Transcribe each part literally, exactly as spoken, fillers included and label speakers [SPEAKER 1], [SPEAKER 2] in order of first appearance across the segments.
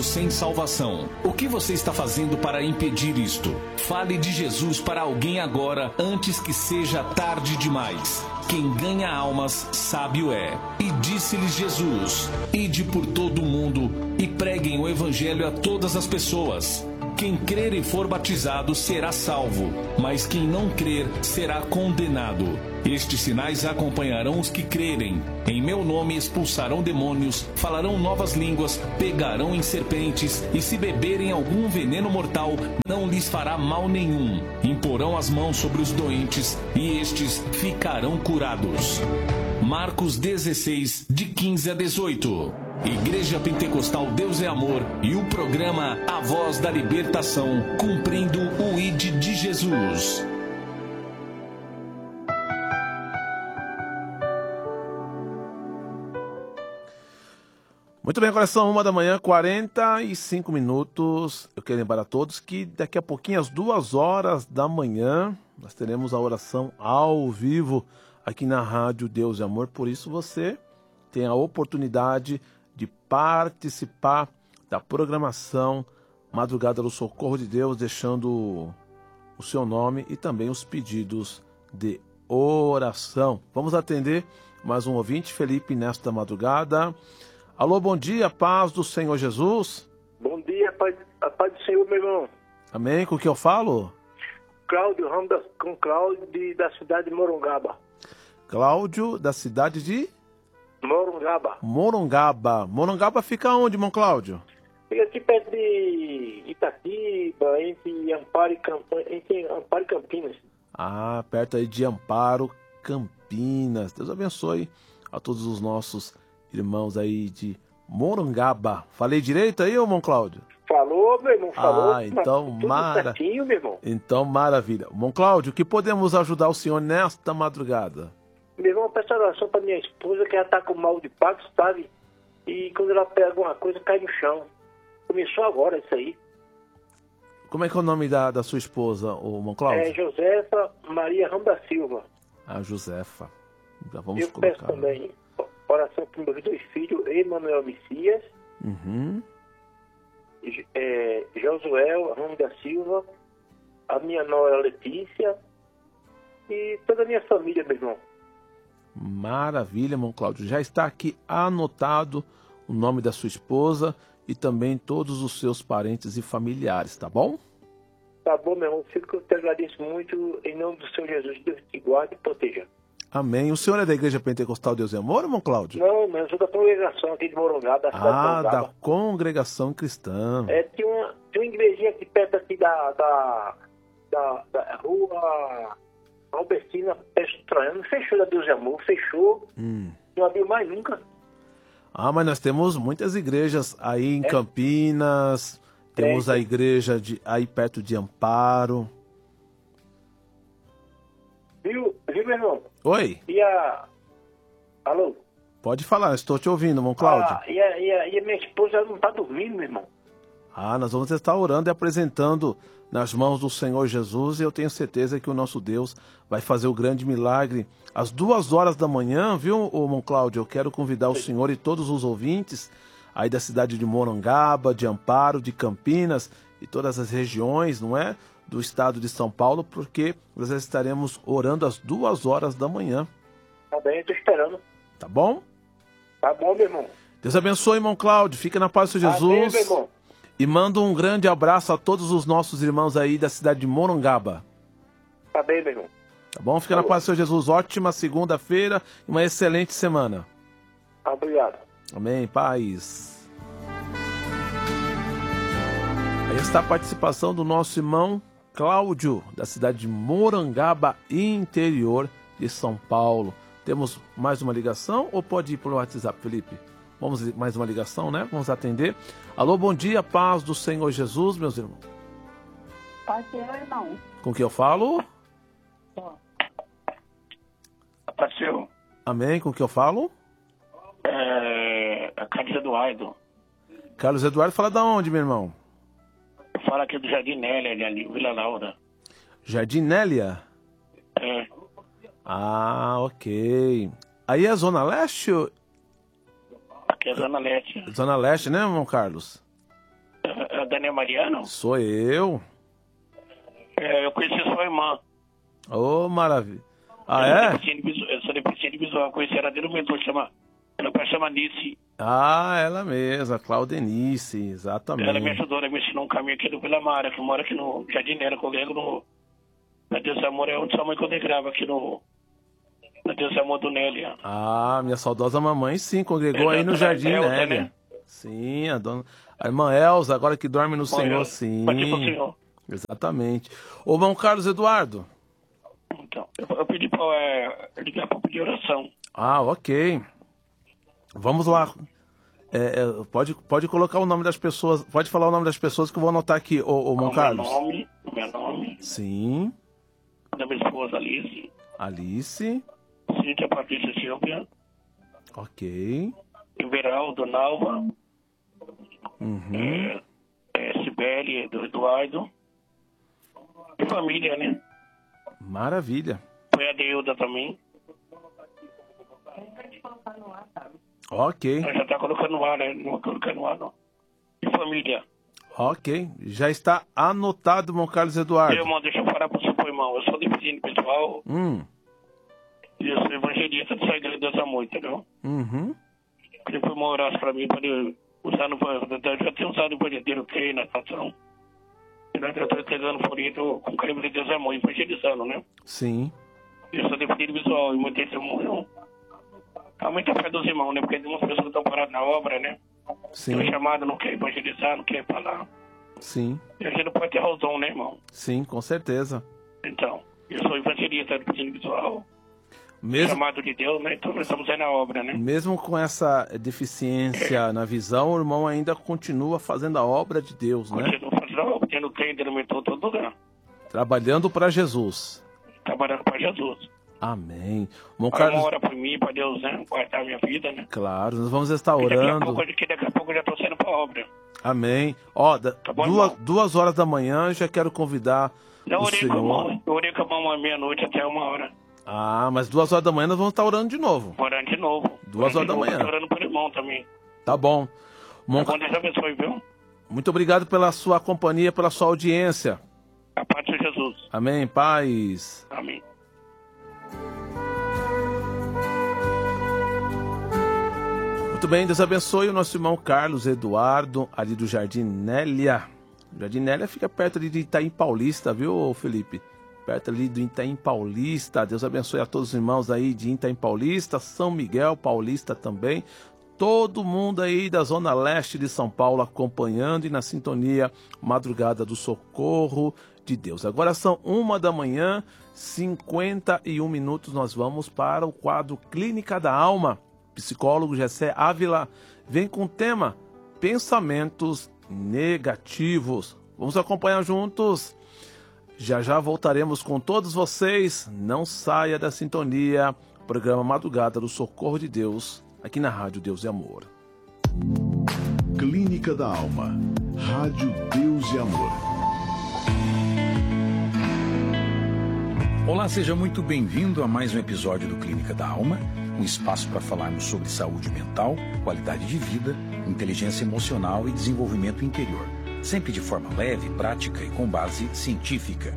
[SPEAKER 1] mundo sem salvação. O que você está fazendo para impedir isto? Fale de Jesus para alguém agora, antes que seja tarde demais. Quem ganha almas, sábio é. E disse-lhes Jesus: Ide por todo o mundo e preguem o evangelho a todas as pessoas. Quem crer e for batizado será salvo, mas quem não crer será condenado. Estes sinais acompanharão os que crerem. Em meu nome expulsarão demônios, falarão novas línguas, pegarão em serpentes, e se beberem algum veneno mortal, não lhes fará mal nenhum. Imporão as mãos sobre os doentes, e estes ficarão curados. Marcos dezesseis, de quinze a dezoito. Igreja Pentecostal Deus é Amor e o programa A Voz da Libertação, cumprindo o I D de Jesus.
[SPEAKER 2] Muito bem, agora são uma da manhã, quarenta e cinco minutos. Eu quero lembrar a todos que daqui a pouquinho, às duas horas da manhã, nós teremos a oração ao vivo aqui na Rádio Deus é Amor. Por isso você tem a oportunidade de participar da programação Madrugada do Socorro de Deus, deixando o seu nome e também os pedidos de oração. Vamos atender mais um ouvinte, Felipe, nesta madrugada. Alô, bom dia, paz do Senhor Jesus.
[SPEAKER 3] Bom dia, paz, a paz do Senhor, meu irmão.
[SPEAKER 2] Amém, com o que eu falo?
[SPEAKER 3] Cláudio, Ramos da, com Cláudio de, da cidade de Morongaba.
[SPEAKER 2] Cláudio, da cidade de...
[SPEAKER 3] Morongaba.
[SPEAKER 2] Morongaba. Morongaba fica onde, irmão Cláudio?
[SPEAKER 3] Fica aqui perto de Itatiba, entre Amparo e, Camp... entre Amparo e Campinas.
[SPEAKER 2] Ah, perto aí de Amparo, Campinas. Deus abençoe a todos os nossos irmãos aí de Morongaba. Falei direito aí, irmão Cláudio?
[SPEAKER 3] Falou, meu irmão, falou.
[SPEAKER 2] Ah, então,
[SPEAKER 3] tudo
[SPEAKER 2] mara...
[SPEAKER 3] certinho, meu irmão.
[SPEAKER 2] Então, maravilha. Irmão Cláudio, o que podemos ajudar o senhor nesta madrugada?
[SPEAKER 3] Meu irmão, peço oração para minha esposa, que ela tá com mal de Parkinson, sabe? E quando ela pega alguma coisa, cai no chão. Começou agora isso aí.
[SPEAKER 2] Como é que é o nome da, da sua esposa, o irmão Cláudio?
[SPEAKER 3] É Josefa Maria Ramos da Silva.
[SPEAKER 2] Ah, Josefa. Já vamos
[SPEAKER 3] Eu
[SPEAKER 2] colocar.
[SPEAKER 3] peço também oração para meus dois filhos, Emanuel Messias,
[SPEAKER 2] Uhum.
[SPEAKER 3] é, Josuel Ramos da Silva, a minha nora Letícia e toda a minha família, meu irmão.
[SPEAKER 2] Maravilha, irmão Cláudio. Já está aqui anotado o nome da sua esposa e também todos os seus parentes e familiares, tá bom?
[SPEAKER 3] Tá bom, meu irmão. Fico que eu te agradeço muito. Em nome do Senhor Jesus, Deus te guarde e proteja.
[SPEAKER 2] Amém. O senhor é da Igreja Pentecostal Deus e Amor, irmão Cláudio?
[SPEAKER 3] Não, mas eu sou da congregação aqui de Morongaba, da cidade
[SPEAKER 2] Ah,
[SPEAKER 3] de Morongaba.
[SPEAKER 2] da congregação cristã.
[SPEAKER 3] É, tinha uma, tinha uma igrejinha aqui perto aqui da, da, da, da rua Albertina Peste Traiano. Fechou da Deus e Amor, fechou.
[SPEAKER 2] Hum.
[SPEAKER 3] Não abriu mais nunca.
[SPEAKER 2] Ah, mas nós temos muitas igrejas aí em
[SPEAKER 3] É.
[SPEAKER 2] Campinas, temos
[SPEAKER 3] É.
[SPEAKER 2] a igreja de, aí perto de Amparo.
[SPEAKER 3] Viu, viu, meu irmão?
[SPEAKER 2] Oi,
[SPEAKER 3] E a... Alô?
[SPEAKER 2] pode falar, estou te ouvindo, irmão Cláudio.
[SPEAKER 3] Ah, e, a, e, a, e a minha esposa ela não tá dormindo, meu irmão.
[SPEAKER 2] Ah, nós vamos estar orando e apresentando nas mãos do Senhor Jesus, e eu tenho certeza que o nosso Deus vai fazer o grande milagre. Às duas horas da manhã, viu, ô, irmão Cláudio? Eu quero convidar o senhor e todos os ouvintes aí da cidade de Morongaba, de Amparo, de Campinas e todas as regiões, não é? Do estado de São Paulo, porque nós estaremos orando às duas horas da manhã.
[SPEAKER 3] Tá bem, eu tô esperando.
[SPEAKER 2] Tá bom?
[SPEAKER 3] Tá bom, meu irmão.
[SPEAKER 2] Deus abençoe, irmão Cláudio. Fica na paz do Senhor Jesus.
[SPEAKER 3] Amém, meu irmão.
[SPEAKER 2] E manda um grande abraço a todos os nossos irmãos aí da cidade de Morongaba.
[SPEAKER 3] Tá bem, meu irmão.
[SPEAKER 2] Tá bom? Fica na paz do Senhor Jesus. Ótima segunda-feira e uma excelente semana.
[SPEAKER 3] Obrigado.
[SPEAKER 2] Amém. Paz. Aí está a participação do nosso irmão Cláudio, da cidade de Morongaba, interior de São Paulo. Temos mais uma ligação ou pode ir pelo WhatsApp, Felipe? Vamos mais uma ligação, né? Vamos atender. Alô, bom dia, paz do Senhor Jesus, meus irmãos.
[SPEAKER 4] Pode ser, irmão.
[SPEAKER 2] Com que eu falo?
[SPEAKER 5] Apareceu.
[SPEAKER 2] Amém, com que eu falo?
[SPEAKER 5] É, a Carlos Eduardo.
[SPEAKER 2] Carlos Eduardo, fala da onde, meu irmão?
[SPEAKER 5] Fala aqui do Jardim Nélia, ali, Vila Laura.
[SPEAKER 2] Jardim Nélia?
[SPEAKER 5] É,
[SPEAKER 2] Ah, ok. Aí é Zona Leste? ou-
[SPEAKER 5] aqui é Zona Leste.
[SPEAKER 2] Zona Leste, né, irmão Carlos?
[SPEAKER 5] É, é Daniel Mariano?
[SPEAKER 2] Sou eu.
[SPEAKER 5] É, eu conheci sua irmã.
[SPEAKER 2] Ô, maravilha. Ah,
[SPEAKER 5] eu
[SPEAKER 2] é?
[SPEAKER 5] Sou deficiente visual, eu sou deficiente visual. Eu conheci ela desde o mentor, chama... Ela chama Nice.
[SPEAKER 2] Ah, ela mesma, Claudenice, exatamente.
[SPEAKER 5] Ela me ajudou, ela me ensinou um caminho aqui do Vila Mara, que mora aqui no Jardim Nera, colega no... Na Deus Amor, é onde sua mãe congregava, aqui no... Na Deus Amor do Nélia.
[SPEAKER 2] Ah, minha saudosa mamãe, sim, congregou
[SPEAKER 5] É,
[SPEAKER 2] aí no
[SPEAKER 5] a
[SPEAKER 2] Jardim
[SPEAKER 5] Elza,
[SPEAKER 2] Nélia.
[SPEAKER 5] né?
[SPEAKER 2] Sim, a, dona... a irmã Elza, agora que dorme no
[SPEAKER 5] Bom,
[SPEAKER 2] Senhor,
[SPEAKER 5] eu-
[SPEAKER 2] sim.
[SPEAKER 5] Pode ir pro Senhor.
[SPEAKER 2] Exatamente. Ô, irmão Carlos Eduardo.
[SPEAKER 5] Então, eu, eu pedi pra é, ligar pra pedir oração.
[SPEAKER 2] Ah, ok. Vamos lá. É, é, pode, pode colocar o nome das pessoas, pode falar o nome das pessoas que eu vou anotar aqui, ô, ô irmão
[SPEAKER 5] O
[SPEAKER 2] Carlos.
[SPEAKER 5] meu nome, o meu nome,
[SPEAKER 2] Sim,
[SPEAKER 5] da minha esposa Alice,
[SPEAKER 2] Alice,
[SPEAKER 5] Cíntia Patrícia Silvia,
[SPEAKER 2] ok.
[SPEAKER 5] Everaldo Nalva,
[SPEAKER 2] Uhum.
[SPEAKER 5] é, é, Sibeli, do Eduardo, e família, né?
[SPEAKER 2] Maravilha.
[SPEAKER 5] Foi a Deuda também.
[SPEAKER 2] Ok,
[SPEAKER 5] Nós já tá colocando no ar, né? Não vou colocar no ar, não. E família.
[SPEAKER 2] ok. Já está anotado, irmão Carlos Eduardo.
[SPEAKER 5] Meu irmão, deixa eu falar pro seu irmão. Eu sou deficiente pessoal
[SPEAKER 2] Hum,
[SPEAKER 5] e eu sou evangelista dessa igreja de Deus Amor, entendeu?
[SPEAKER 2] uhum.
[SPEAKER 5] Queria que o irmão orasse pra mim, pra ele usar no... Eu já tenho usado o verdadeiro creio na estação. E nós já estamos entregando folheto com creme de Deus Amor, evangelizando, né?
[SPEAKER 2] Sim,
[SPEAKER 5] Eu sou deficiente visual e muito testemunho. Aumenta a fé dos irmãos, né? Porque tem umas pessoas que estão paradas na obra, né?
[SPEAKER 2] sim,
[SPEAKER 5] Tem chamado, não quer evangelizar, não quer falar.
[SPEAKER 2] sim,
[SPEAKER 5] E a gente não pode ter razão, né, irmão?
[SPEAKER 2] sim, com certeza.
[SPEAKER 5] Então, eu sou evangelista deficiente visual,
[SPEAKER 2] Mesmo,
[SPEAKER 5] chamado de Deus, né? Então nós estamos aí na obra, né?
[SPEAKER 2] mesmo com essa deficiência na visão, o irmão ainda continua fazendo a obra de Deus, né?
[SPEAKER 5] Continuo fazendo a obra, tendo trem, denominador, todo lugar.
[SPEAKER 2] Trabalhando para Jesus.
[SPEAKER 5] Trabalhando para Jesus.
[SPEAKER 2] Amém. Irmão
[SPEAKER 5] Ora,
[SPEAKER 2] Carlos,
[SPEAKER 5] ora por mim, para Deus, né? Guardar a minha vida, né?
[SPEAKER 2] claro, nós vamos estar
[SPEAKER 5] E daqui a
[SPEAKER 2] orando.
[SPEAKER 5] pouco, daqui, daqui a pouco eu já estou saindo para a obra.
[SPEAKER 2] Amém. Ó, da-
[SPEAKER 5] Tá bom,
[SPEAKER 2] duas,
[SPEAKER 5] irmão?
[SPEAKER 2] duas horas da manhã eu já quero convidar
[SPEAKER 5] Não
[SPEAKER 2] o
[SPEAKER 5] orei com a
[SPEAKER 2] senhor.
[SPEAKER 5] mão, eu orei com a mão à meia-noite até uma hora.
[SPEAKER 2] Ah, mas duas horas da manhã nós vamos estar orando de novo.
[SPEAKER 5] Orando de novo.
[SPEAKER 2] Duas horas da manhã.
[SPEAKER 5] Estou orando por irmão também.
[SPEAKER 2] Tá bom. Irmão,
[SPEAKER 5] Tá bom, Deus abençoe, viu?
[SPEAKER 2] muito obrigado pela sua companhia, pela sua audiência.
[SPEAKER 5] A paz de Jesus.
[SPEAKER 2] Amém. Paz.
[SPEAKER 5] Amém.
[SPEAKER 2] Muito bem, Deus abençoe o nosso irmão Carlos Eduardo, ali do Jardim Nélia. O Jardim Nélia fica perto ali de Itaim Paulista, viu, Felipe? Perto ali do Itaim Paulista. Deus abençoe a todos os irmãos aí de Itaim Paulista, São Miguel Paulista também. Todo mundo aí da Zona Leste de São Paulo acompanhando e na sintonia Madrugada do Socorro de Deus. Agora são uma da manhã, cinquenta e um minutos. Nós vamos para o quadro Clínica da Alma. Psicólogo Gessé Ávila vem com o tema Pensamentos Negativos. Vamos acompanhar juntos. Já já voltaremos com todos vocês. Não saia da sintonia. Programa Madrugada do Socorro de Deus, aqui na Rádio Deus e Amor.
[SPEAKER 6] Clínica da Alma. Rádio Deus e Amor.
[SPEAKER 7] Olá, seja muito bem-vindo a mais um episódio do Clínica da Alma, um espaço para falarmos sobre saúde mental, qualidade de vida, inteligência emocional e desenvolvimento interior, sempre de forma leve, prática e com base científica.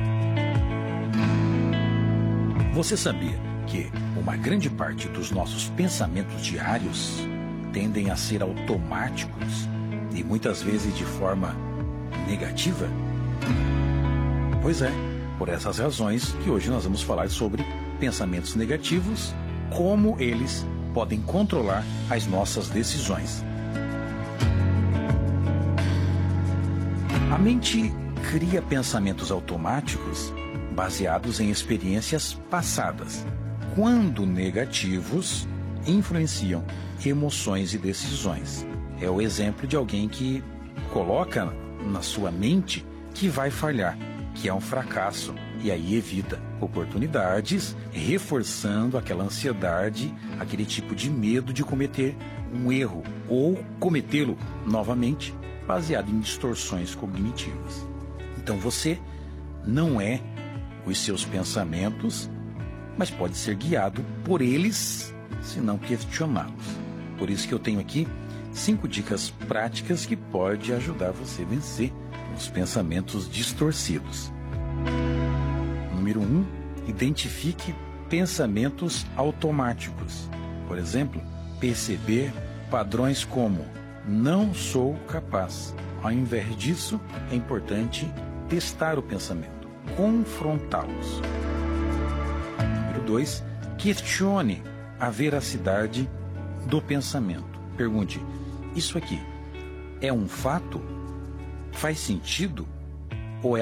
[SPEAKER 7] Você sabia que uma grande parte dos nossos pensamentos diários tendem a ser automáticos e muitas vezes de forma negativa? Pois é, por essas razões que hoje nós vamos falar sobre pensamentos negativos, como eles podem controlar as nossas decisões. A mente cria pensamentos automáticos baseados em experiências passadas, quando negativos, influenciam emoções e decisões. É o exemplo de alguém que coloca na sua mente que vai falhar, que é um fracasso, e aí evita oportunidades, reforçando aquela ansiedade, aquele tipo de medo de cometer um erro ou cometê-lo novamente, baseado em distorções cognitivas. Então você não é os seus pensamentos, mas pode ser guiado por eles, se não questioná-los. Por isso que eu tenho aqui Cinco dicas práticas que podem ajudar você a vencer os pensamentos distorcidos. Número um, identifique pensamentos automáticos. Por exemplo, perceber padrões como não sou capaz. Ao invés disso, é importante testar o pensamento, confrontá-los. Número dois, questione a veracidade do pensamento. Pergunte: isso aqui é um fato? Faz sentido